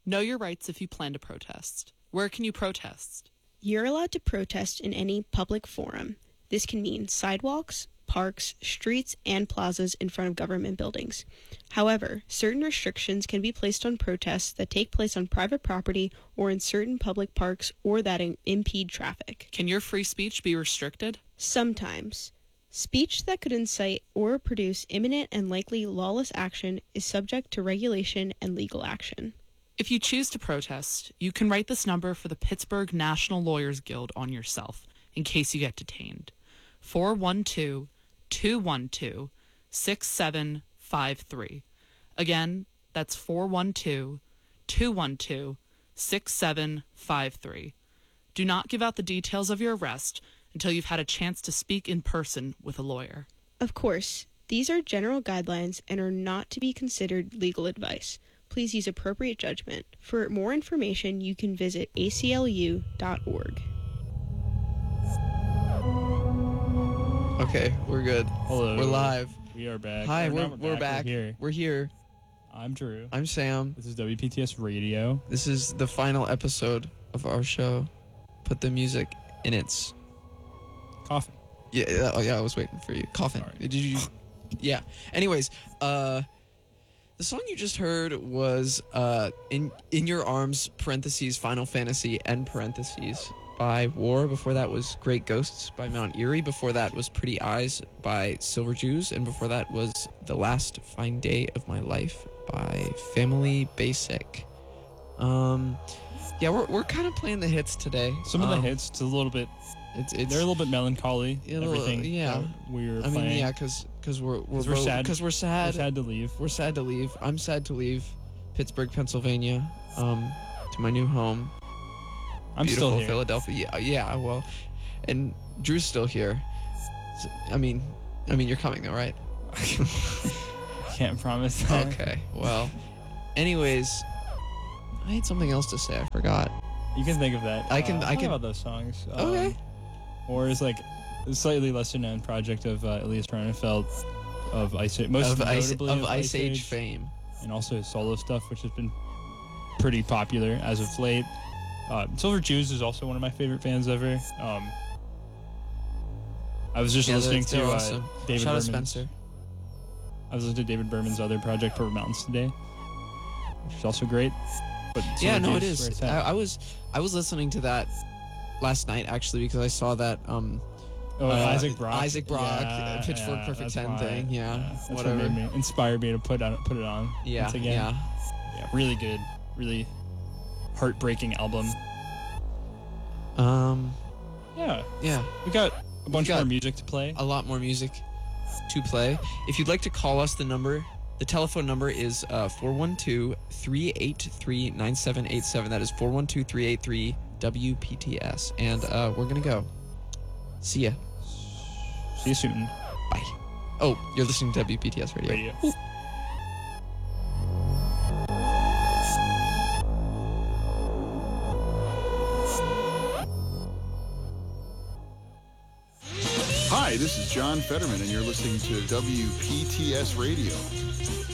Know your rights if you plan to protest. Where can you protest? You're allowed to protest in any public forum. This can mean sidewalks, parks, streets, and plazas in front of government buildings. However, certain restrictions can be placed on protests that take place on private property or in certain public parks or that impede traffic. Can your free speech be restricted? Sometimes. Speech that could incite or produce imminent and likely lawless action is subject to regulation and legal action. If you choose to protest, you can write this number for the Pittsburgh National Lawyers Guild on yourself in case you get detained. 412-212-6753. Again, that's 412-212-6753. Do not give out the details of your arrest until you've had a chance to speak in person with a lawyer. Of course, these are general guidelines and are not to be considered legal advice. Please use appropriate judgment. For more information, you can visit aclu.org. Okay, we're good. Hello. We're live. We are back. Hi, Or we're back. We're here. I'm Drew. I'm Sam. This is WPTS Radio. This is the final episode of our show. Put the music in its Coffin. Yeah, I was waiting for you. Coffin. Sorry. Did you? Yeah. Anyways, the song you just heard was in Your Arms parentheses Final Fantasy end parentheses by War. Before that was Great Ghosts by Mount Eerie. Before that was Pretty Eyes by Silver Jews, and before that was The Last Fine Day of My Life by Family Basic. Yeah, we're kind of playing the hits today. Some of the hits, it's a little bit. They're a little bit melancholy. Everything. Yeah. We're I playing. mean, yeah, because we're sad. Because we're sad. We're sad to leave. We're sad to leave. I'm sad to leave Pittsburgh, Pennsylvania, to my new home. I'm Beautiful still here. Philadelphia. Yeah. Well, and Drew's still here. So, I mean, you're coming though, right? Can't promise that. Okay. Well, anyways, I had something else to say. I forgot. You can think of that. I can. about those songs. Okay. Or is like a slightly lesser known project of Elias Ronnefeld of Ice Age, notably of Ice Age fame, and also his solo stuff, which has been pretty popular as of late. Silver Jews is also one of my favorite bands ever. I was just listening to awesome. David Shout out Berman's. Spencer. I was listening to David Berman's other project, Purple Mountains, today, which is also great. But Yeah, Silver no, it Jews, is. where it's at. I was listening to that last night actually because I saw that Isaac Brock. Isaac Brock, Yeah, Pitchfork Perfect that's 10 why. thing. Yeah, That's whatever. what made me, inspired me to put it on. Yeah, once again. Yeah, really good, really heartbreaking album. Yeah, Yeah, we got a bunch got more music to play. a lot more music to play. If you'd like to call us, the telephone number is 412-383-9787. That is 412-383-WPTS. And we're going to go. See ya. See you soon. Bye. Oh, you're listening to WPTS Radio. Radio. Hi, this is John Fetterman, and you're listening to WPTS Radio.